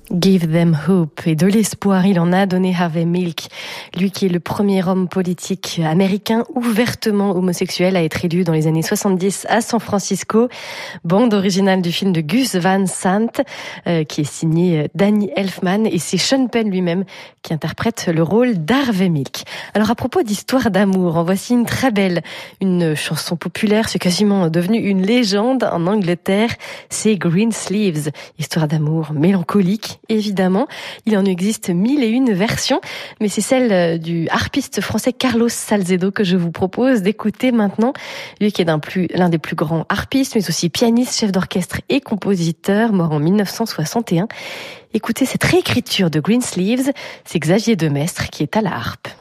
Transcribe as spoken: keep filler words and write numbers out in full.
Give them hope. Et de l'espoir, il en a donné Harvey Milk. Lui qui est le premier homme politique américain ouvertement homosexuel à être élu dans les années soixante-dix à San Francisco. Bande originale du film de Gus Van Sant, euh, qui est signé Danny Elfman. Et c'est Sean Penn lui-même qui interprète le rôle d'Harvey Milk. Alors à propos d'histoire d'amour, en voici une très belle. Une chanson populaire, c'est quasiment devenu une légende en Angleterre. C'est Green Sleeves. Histoire d'amour mélancolique. Évidemment, il en existe mille et une versions, mais c'est celle du harpiste français Carlos Salcedo que je vous propose d'écouter maintenant. Lui qui est d'un plus, l'un des plus grands harpistes, mais aussi pianiste, chef d'orchestre et compositeur, mort en mille neuf cent soixante et un. Écoutez cette réécriture de Green Sleeves, c'est Xavier Demestre qui est à la harpe.